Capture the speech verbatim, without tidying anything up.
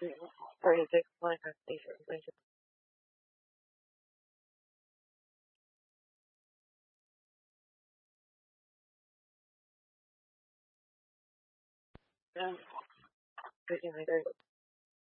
thirty-six Minecraft Station. Thank you. Um, thirty-nine, thirty.